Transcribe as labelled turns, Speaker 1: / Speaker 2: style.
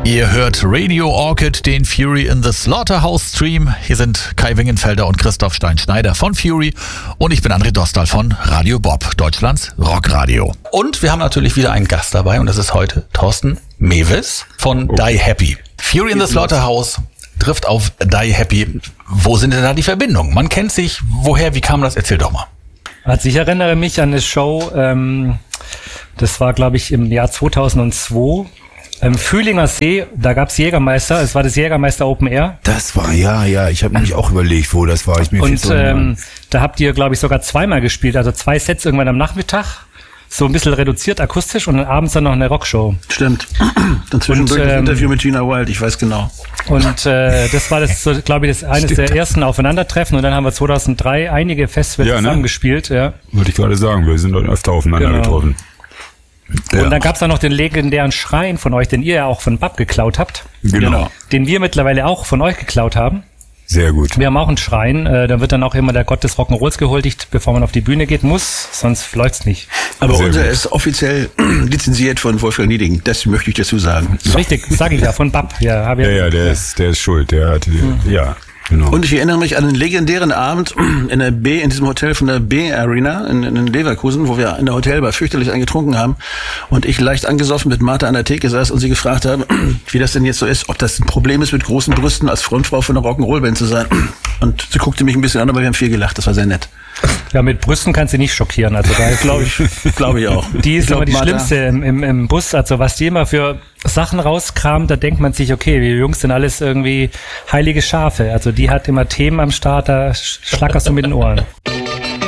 Speaker 1: Ihr hört Radio Orchid, den Fury in the Slaughterhouse Stream. Hier sind Kai Wingenfelder und Christoph Stein-Schneider von Fury und ich bin André Dostal von Radio Bob, Deutschlands Rockradio. Und wir haben natürlich wieder einen Gast dabei und das ist heute Thorsten Mewes von Die Happy. Fury in the Slaughterhouse trifft auf Die Happy. Wo sind denn da die Verbindungen? Man kennt sich. Woher, wie kam das? Erzähl doch mal.
Speaker 2: Also ich erinnere mich an eine Show, das war glaube ich im Jahr 2002. Fühlinger See, da gab's Jägermeister, es war das Jägermeister Open Air.
Speaker 3: Das war, ja, ich habe nämlich auch überlegt, wo das war.
Speaker 2: Und da habt ihr, glaube ich, sogar zweimal gespielt, also 2 Sets irgendwann am Nachmittag, so ein bisschen reduziert akustisch und dann abends dann noch eine Rockshow.
Speaker 4: Stimmt. Dann zwischendurch das Interview mit Gina Wild, ich weiß genau.
Speaker 2: Und das war das, so, glaube ich, eines der ersten Aufeinandertreffen und dann haben wir 2003 einige Festivals zusammengespielt. Ja.
Speaker 3: Wollte ich gerade sagen, wir sind dann öfter aufeinander getroffen. Ja.
Speaker 2: Und dann gab's da noch den legendären Schrein von euch, den ihr ja auch von Bab geklaut habt.
Speaker 3: Genau.
Speaker 2: Den wir mittlerweile auch von euch geklaut haben.
Speaker 3: Sehr gut.
Speaker 2: Wir haben auch einen Schrein, da wird dann auch immer der Gott des Rock'n'Rolls gehuldigt, bevor man auf die Bühne geht muss, sonst läuft's nicht.
Speaker 4: Aber unser ist offiziell lizenziert von Wolfgang Nieding, das möchte ich dazu sagen.
Speaker 2: Richtig, sage ich ja, von Bab. Ja,
Speaker 3: der ist schuld, der hat, ja. Genau.
Speaker 4: Und ich erinnere mich an einen legendären Abend in diesem Hotel von der B-Arena in Leverkusen, wo wir in der Hotelbar fürchterlich eingetrunken haben und ich leicht angesoffen mit Martha an der Theke saß und sie gefragt habe, wie das denn jetzt so ist, ob das ein Problem ist, mit großen Brüsten als Frontfrau von einer Rock'n'Roll-Band zu sein. Und sie guckte mich ein bisschen an, aber wir haben viel gelacht, das war sehr nett.
Speaker 2: Ja, mit Brüsten kannst du nicht schockieren, also da glaube
Speaker 4: ich auch.
Speaker 2: Die ist aber die schlimmste im Bus, also was die immer für Sachen rauskramt, da denkt man sich, okay, wir Jungs sind alles irgendwie heilige Schafe, also die hat immer Themen am Start, da schlackerst du mit den Ohren.